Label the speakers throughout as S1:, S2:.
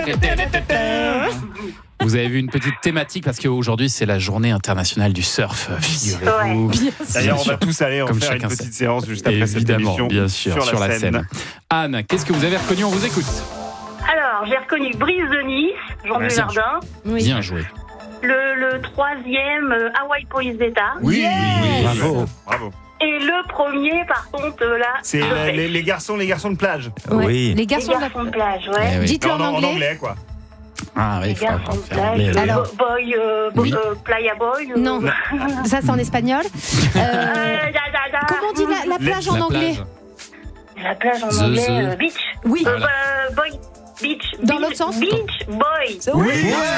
S1: Vous avez vu une petite thématique parce qu'aujourd'hui c'est la journée internationale du surf. Figurez-vous.
S2: D'ailleurs, on va tous aller en faire une petite séance juste après cette émission.
S1: Bien sûr, sur la scène. Anne, qu'est-ce que vous avez reconnu? On vous écoute.
S3: Alors, j'ai reconnu Brise de Nice, Jean Dujardin.
S1: Oui. Bien joué.
S3: Le troisième, Hawaii Police d'État.
S2: Oui,
S1: bravo.
S3: Et le premier, par contre, là...
S2: C'est les garçons de plage.
S4: Ouais.
S5: Oui.
S4: Les garçons
S3: de plage, ouais.
S4: Dites-le en
S2: En
S4: anglais.
S2: anglais, quoi.
S1: Ah oui,
S3: Les garçons de plage.
S4: Alors,
S3: Playa Boy.
S4: Non, ça c'est en espagnol. Comment on dit la plage en anglais?
S3: La plage en anglais, beach.
S4: Oui.
S3: Boy, beach.
S4: Dans l'autre sens?
S3: Beach boy.
S4: Oui.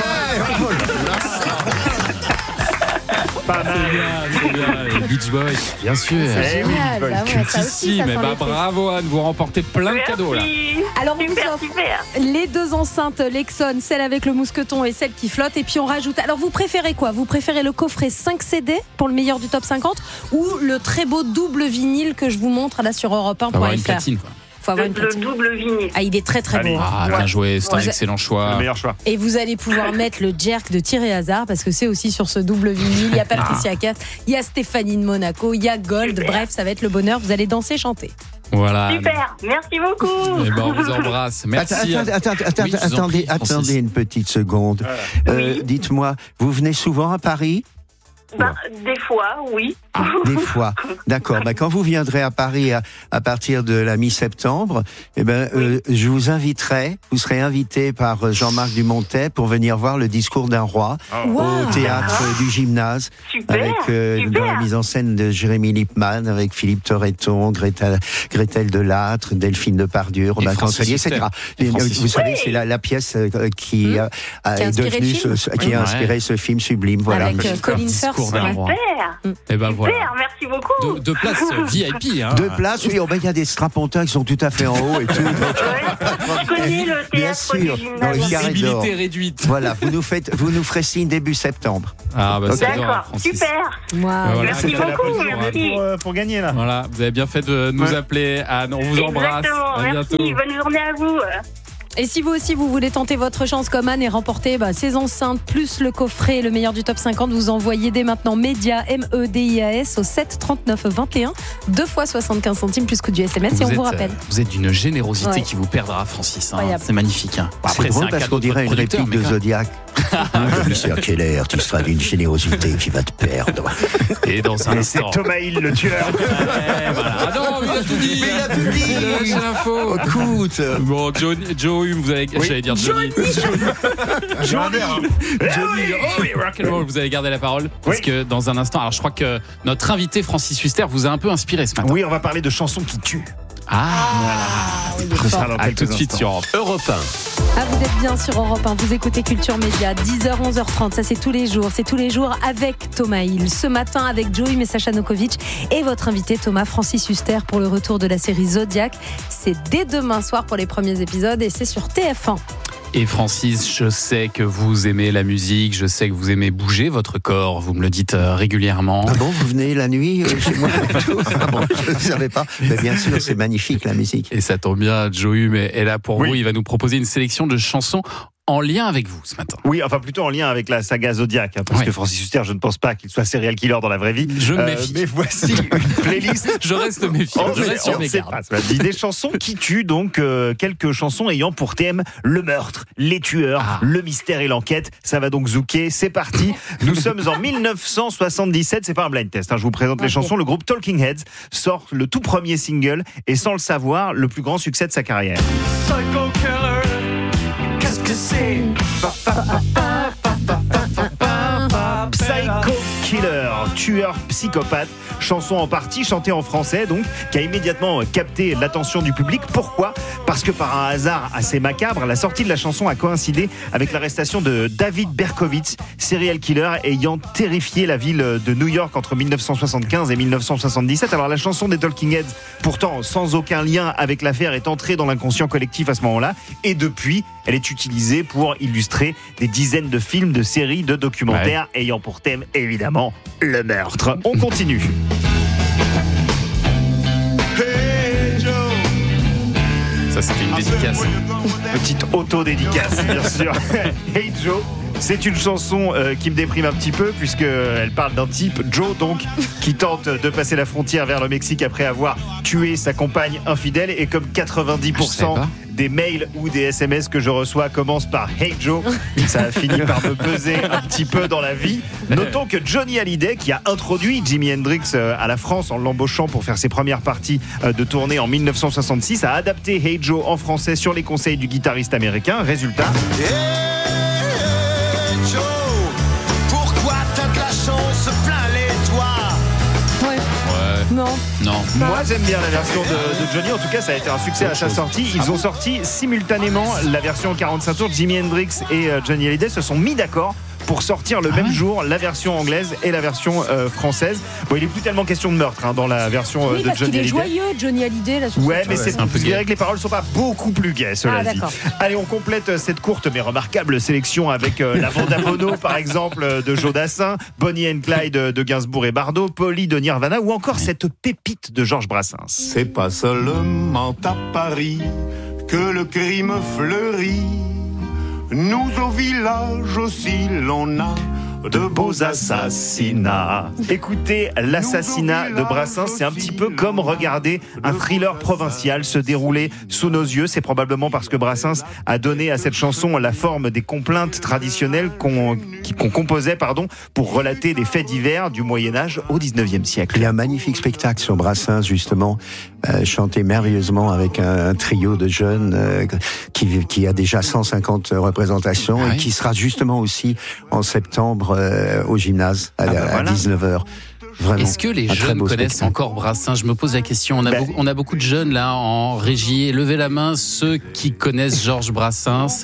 S2: Pas mal.
S1: C'est bien. Beach Boys, bien sûr.
S4: C'est génial. Bah ouais, ça aussi, ça
S1: mais
S4: s'en
S1: bah,
S4: est fait.
S1: bravo Anne, vous remportez plein de cadeaux là.
S4: Alors on vous
S3: Super,
S4: offre
S3: super.
S4: les deux enceintes Lexon, celle avec le mousqueton et celle qui flotte, et puis on rajoute. Alors vous préférez quoi? Vous préférez le coffret 5 CD pour le meilleur du top 50 ou le très beau double vinyle que je vous montre là sur
S1: Avoir une
S4: europe1.fr?
S1: platine quoi.
S4: Faut avoir une
S3: Le
S4: platine.
S3: double vinyle.
S4: Ah, il est très très
S2: Allez.
S4: beau.
S1: Ah, bien joué, c'est un excellent choix.
S2: Le meilleur choix.
S4: Et vous allez pouvoir mettre le jerk de Thierry Hazard parce que c'est aussi sur ce double vinyle. Il y a Patricia Cass, il y a Stéphanie de Monaco, il y a Gold.
S3: Super.
S4: Bref, ça va être le bonheur. Vous allez danser, chanter.
S1: Voilà.
S3: Super, merci beaucoup.
S1: Eh ben, on vous embrasse. Merci. Oui, je vous en prie, Francis.
S5: Attendez une petite seconde.
S3: Oui.
S5: Dites-moi, vous venez souvent à Paris?
S3: Des fois, oui.
S5: Des fois. D'accord. Quand vous viendrez à Paris à partir de la mi-septembre, je vous inviterai, vous serez invité par Jean-Marc Dumontet pour venir voir le discours d'un roi au théâtre du Gymnase.
S3: Super,
S5: Avec dans la mise en scène de Jérémy Lippmann, avec Philippe Torreton, Gretel Delattre, Delphine Depardieu, Robin Cancelier, etc. Vous savez, c'est la pièce qui a inspiré ce film sublime. Voilà.
S4: Avec Colin Firth.
S3: Super.
S1: Et ben voilà.
S3: Super, merci beaucoup.
S1: Deux places VIP. Hein.
S5: Deux places, oui. Il y a des strapontins qui sont tout à fait en haut et tout.
S3: Je connais le
S5: Bien
S3: théâtre du
S5: sûr, dans le
S3: gymnase.
S5: carré d'or.
S1: Visibilité réduite.
S5: Voilà, vous nous ferez signe début septembre.
S1: Ah bah c'est
S3: D'accord,
S1: adorable, Francis.
S3: super.
S1: Voilà,
S3: Merci
S1: c'était la
S3: beaucoup,
S1: procédure,
S3: merci.
S2: Pour gagner, là.
S1: Voilà, vous avez bien fait de nous appeler, Anne. On vous embrasse.
S3: Exactement,
S1: À bientôt.
S3: merci. Bonne journée à vous.
S4: Et si vous aussi vous voulez tenter votre chance comme Anne et remporter ces enceintes plus le coffret le meilleur du top 50, vous envoyez dès maintenant MEDIAS MEDIAS au 7 39 21 2 fois 75 centimes plus coût du SMS et on vous rappelle.
S1: Vous êtes d'une générosité
S4: Ouais.
S1: qui vous perdra, Francis. Hein.
S4: Incroyable.
S1: C'est magnifique. Hein. Bon,
S5: C'est drôle
S1: un
S5: parce
S1: cadeau
S5: qu'on dirait
S1: de
S5: une
S1: votre
S5: réplique de
S1: producteur,
S5: Zodiac. Commissaire Keller, tu seras d'une générosité qui va te perdre.
S1: Et dans un
S2: C'est
S1: instant.
S2: Thomas Hill, le tueur.
S1: Voilà. Ah non, il a tout dit.
S5: Mais il a tout dit.
S1: Lâchez l'info.
S5: Écoute.
S1: Bon, Joe Hume, vous allez. J'allais dire Johnny. Johnny. Oh oui, rock'n'roll. Vous allez garder la parole parce que dans un instant. Alors, je crois que notre invité Francis Huster vous a un peu inspiré ce matin.
S2: Oui, on va parler de chansons qui tuent.
S1: Ce sera dans quelques tout de suite sur Europe 1.
S4: Ah, vous êtes bien sur Europe 1, vous écoutez Culture Média, 10h, 11h30, ça c'est tous les jours avec Thomas Hill. Ce matin avec Joey et Sacha Nokovic et votre invité Thomas Francis Huster pour le retour de la série Zodiac. C'est dès demain soir pour les premiers épisodes et c'est sur TF1.
S1: Et Francis, je sais que vous aimez la musique, je sais que vous aimez bouger votre corps, vous me le dites régulièrement.
S5: Ah bon, vous venez la nuit chez moi et tout. Ah bon, je ne savais pas. Mais bien sûr, c'est magnifique la musique.
S1: Et ça tombe bien, Joe Hume est là pour vous, il va nous proposer une sélection de chansons en lien avec vous ce matin.
S2: Oui, enfin plutôt en lien avec la saga Zodiac, parce que Francis Huster, je ne pense pas qu'il soit serial killer dans la vraie vie.
S1: Je me méfie.
S2: Mais voici une playlist.
S1: Je reste méfiant, je reste sur mes gardes.
S2: Des chansons qui tuent, donc quelques chansons ayant pour thème le meurtre, les tueurs, le mystère et l'enquête. Ça va donc zouker, c'est parti. Nous sommes en 1977, c'est pas un blind test, je vous présente les chansons. Le groupe Talking Heads sort le tout premier single et sans le savoir, le plus grand succès de sa carrière. Psycho Killer, qu'est-ce que c'est? Psycho Killer, tueur psychopathe, chanson en partie chantée en français donc, qui a immédiatement capté l'attention du public. Pourquoi ? Parce que par un hasard assez macabre, la sortie de la chanson a coïncidé avec l'arrestation de David Berkowitz, serial killer ayant terrifié la ville de New York entre 1975 et 1977. Alors la chanson des Talking Heads, pourtant sans aucun lien avec l'affaire, est entrée dans l'inconscient collectif à ce moment-là, et depuis, elle est utilisée pour illustrer des dizaines de films, de séries, de documentaires ayant pour thème évidemment le meurtre. On continue.
S1: Ça, c'était une dédicace.
S2: Petite auto-dédicace, bien sûr. Hey Joe. C'est une chanson qui me déprime un petit peu puisqu'elle parle d'un type, Joe donc, qui tente de passer la frontière vers le Mexique après avoir tué sa compagne infidèle. Et comme 90% des mails ou des SMS que je reçois commencent par Hey Joe, ça a fini par me peser un petit peu dans la vie. Notons que Johnny Hallyday, qui a introduit Jimi Hendrix à la France en l'embauchant pour faire ses premières parties de tournée en 1966, a adapté Hey Joe en français sur les conseils du guitariste américain. Résultat...
S4: Non.
S2: Moi j'aime bien la version de Johnny, en tout cas ça a été un succès à sa sortie. Ils ont sorti simultanément la version 45 tours. Jimi Hendrix et Johnny Hallyday se sont mis d'accord pour sortir le même jour la version anglaise et la version française. Bon, il n'est plus tellement question de meurtre dans la version de Johnny Hallyday.
S4: Il est joyeux, Johnny Hallyday.
S2: Ouais, mais c'est un peu gay. Que les paroles ne sont pas beaucoup plus gaies, cela dit. Allez, on complète cette courte mais remarquable sélection avec la Vanda Bono, par exemple, de Joe Dassin, Bonnie and Clyde de Gainsbourg et Bardot, Polly de Nirvana ou encore cette pépite de Georges Brassens.
S6: C'est pas seulement à Paris que le crime fleurit. Nous au village aussi l'on a de beaux assassinats.
S2: Écoutez, l'assassinat de Brassens, c'est un petit peu comme regarder un thriller provincial se dérouler sous nos yeux. C'est probablement parce que Brassens a donné à cette chanson la forme des complaintes traditionnelles qu'on composait pour relater des faits divers du Moyen-Âge au 19e siècle.
S5: Il y a un magnifique spectacle sur Brassens, justement, chanté merveilleusement avec un trio de jeunes qui a déjà 150 représentations et qui sera justement aussi en septembre au gymnase à 19h. Vraiment,
S1: est-ce que les jeunes connaissent encore Brassens? Je me pose la question. On a beaucoup de jeunes là en régie. Levez la main ceux qui connaissent Georges Brassens.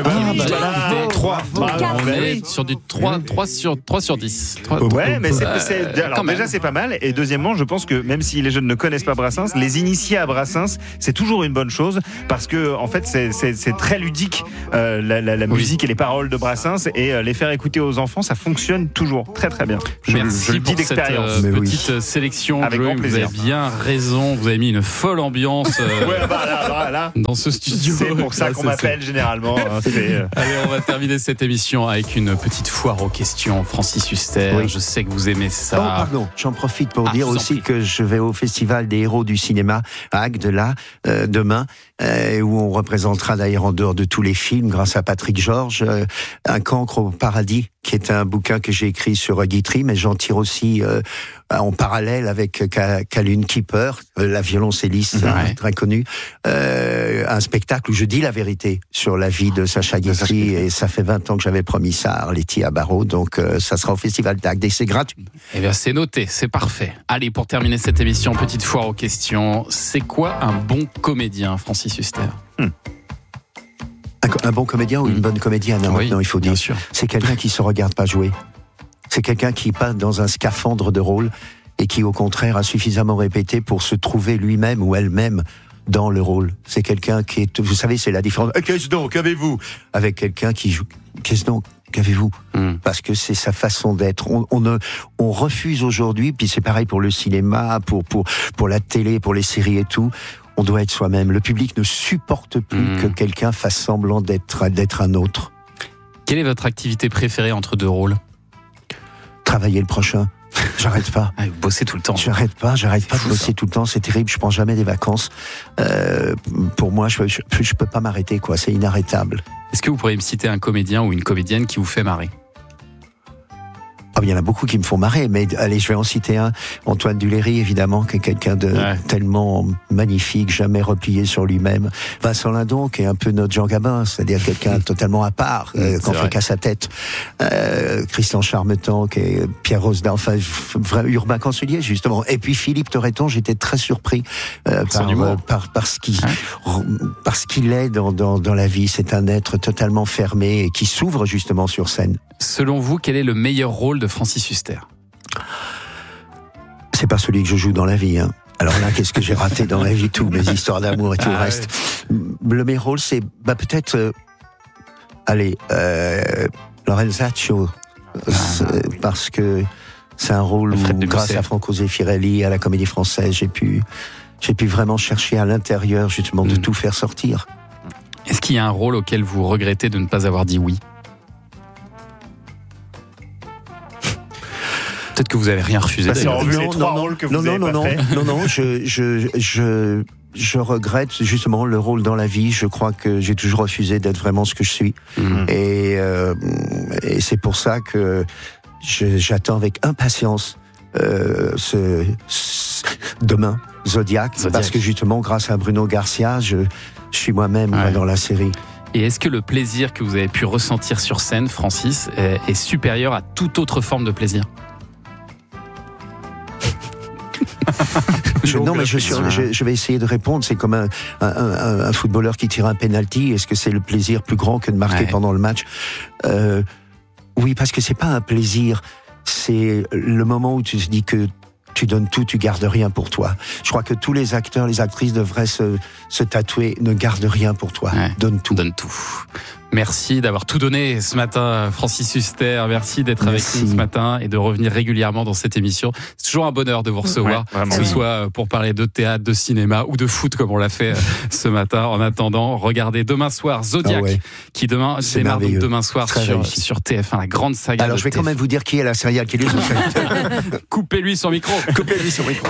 S1: On est sur du 3 sur 10.
S2: Ouais, mais alors déjà c'est pas mal. Et deuxièmement, je pense que même si les jeunes ne connaissent pas Brassens, les initier à Brassens, c'est toujours une bonne chose parce que en fait c'est très ludique la musique et les paroles de Brassens, et les faire écouter aux enfants, ça fonctionne toujours très très bien.
S1: Merci
S2: je le dis d'expérience.
S1: Petite sélection,
S2: avec grand plaisir.
S1: Vous avez bien raison, vous avez mis une folle ambiance
S2: là,
S1: dans ce studio.
S2: C'est pour ça qu'on m'appelle généralement.
S1: Allez, on va terminer cette émission avec une petite foire aux questions. Francis Huster, je sais que vous aimez ça.
S5: Oh, pardon, j'en profite pour dire aussi que je vais au Festival des héros du cinéma à Agde demain, où on représentera d'ailleurs en dehors de tous les films, grâce à Patrick Georges, Un cancre au paradis, qui est un bouquin que j'ai écrit sur Guitry, mais j'en tire aussi en parallèle avec Calune Keeper, la violoncelliste très connue, un spectacle où je dis la vérité sur la vie de Sacha Guitry, et ça fait 20 ans que j'avais promis ça à Arletty à Barrault, donc ça sera au Festival d'Agde et c'est gratuit.
S1: Eh bien c'est noté, c'est parfait. Allez, pour terminer cette émission, petite foire aux questions. C'est quoi un bon comédien, Francis Huster?
S5: Un bon comédien ou une bonne comédienne, maintenant, il faut dire. C'est quelqu'un qui se regarde pas jouer. C'est quelqu'un qui passe dans un scaphandre de rôle et qui, au contraire, a suffisamment répété pour se trouver lui-même ou elle-même dans le rôle. C'est quelqu'un qui est... Vous savez, c'est la différence. Qu'est-ce donc, qu'avez-vous? Avec quelqu'un qui joue... Qu'est-ce donc, qu'avez-vous? Parce que c'est sa façon d'être. On refuse aujourd'hui, puis c'est pareil pour le cinéma, pour la télé, pour les séries et tout. On doit être soi-même. Le public ne supporte plus que quelqu'un fasse semblant d'être un autre.
S1: Quelle est votre activité préférée entre deux rôles?
S5: Travailler le prochain. J'arrête pas.
S1: Vous bossez tout le temps.
S5: J'arrête pas de bosser tout le temps. C'est terrible. Je prends jamais des vacances. Pour moi, je peux pas m'arrêter, quoi. C'est inarrêtable.
S1: Est-ce que vous pourriez me citer un comédien ou une comédienne qui vous fait marrer?
S5: Il y en a beaucoup qui me font marrer, mais allez, je vais en citer un. Antoine Duléry, évidemment, qui est quelqu'un de tellement magnifique, jamais replié sur lui-même. Vincent Lindon, qui est un peu notre Jean Gabin, c'est-à-dire quelqu'un totalement à part, qu'on fait qu'à sa tête. Christian Charmetan, qui est Pierre Rosda, enfin, Urbain Cancelier, justement. Et puis Philippe Torreton, j'étais très surpris par ce qu'il est dans la vie. C'est un être totalement fermé et qui s'ouvre justement sur scène.
S1: Selon vous, quel est le meilleur rôle de Francis Huster?
S5: C'est pas celui que je joue dans la vie, hein. Alors là, qu'est-ce que j'ai raté dans la vie, tous mes histoires d'amour et tout le reste. Le meilleur rôle, c'est peut-être Lorenzaccio, parce que c'est un rôle où, grâce à Franco Zeffirelli, à la Comédie Française, j'ai pu j'ai pu vraiment chercher à l'intérieur justement de tout faire sortir.
S1: Est-ce qu'il y a un rôle auquel vous regrettez de ne pas avoir dit oui ? Peut-être que vous n'avez rien refusé.
S2: C'est en vue les 3 rôles que vous avez pas fait.
S5: Non, je regrette justement le rôle dans la vie. Je crois que j'ai toujours refusé d'être vraiment ce que je suis. Et c'est pour ça que j'attends avec impatience demain, Zodiac, parce que justement, grâce à Bruno Garcia, je suis moi-même dans la série.
S1: Et est-ce que le plaisir que vous avez pu ressentir sur scène, Francis, est supérieur à toute autre forme de plaisir ?
S5: Je vais essayer de répondre. C'est comme un footballeur qui tire un penalty. Est-ce que c'est le plaisir plus grand que de marquer pendant le match ? Oui, parce que c'est pas un plaisir. C'est le moment où tu te dis que tu donnes tout, tu gardes rien pour toi. Je crois que tous les acteurs, les actrices devraient se tatouer. Ne garde rien pour toi. Donne tout.
S1: Donne tout. Merci d'avoir tout donné ce matin, Francis Huster. Merci d'être avec nous ce matin et de revenir régulièrement dans cette émission. C'est toujours un bonheur de vous recevoir, que ce soit pour parler de théâtre, de cinéma ou de foot comme on l'a fait ce matin. En attendant, regardez demain soir Zodiac, qui démarre donc demain soir sur TF1, la grande saga.
S5: Alors je vais quand même vous dire qui est la serial killer.
S1: Coupez-lui son micro.
S5: Coupez-lui son micro.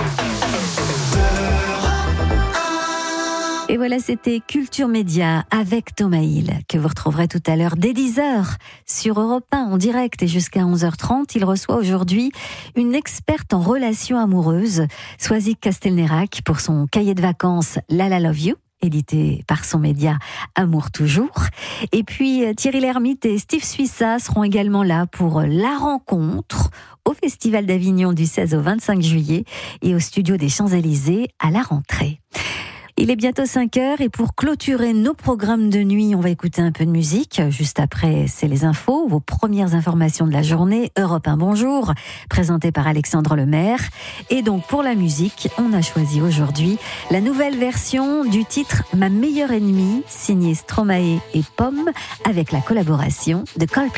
S4: Et voilà, c'était Culture Média avec Thomas Hill, que vous retrouverez tout à l'heure dès 10h sur Europe 1 en direct et jusqu'à 11h30. Il reçoit aujourd'hui une experte en relations amoureuses, Swazik Castelnerac, pour son cahier de vacances La La Love You, édité par son média Amour Toujours. Et puis Thierry Lhermitte et Steve Suissa seront également là pour la rencontre au Festival d'Avignon du 16 au 25 juillet et au Studio des Champs-Élysées à la rentrée. Il est bientôt 5h et pour clôturer nos programmes de nuit, on va écouter un peu de musique. Juste après, c'est les infos, vos premières informations de la journée. Europe 1 Bonjour, présenté par Alexandre Lemaire. Et donc pour la musique, on a choisi aujourd'hui la nouvelle version du titre Ma meilleure ennemie, signé Stromae et Pomme, avec la collaboration de Coldplay.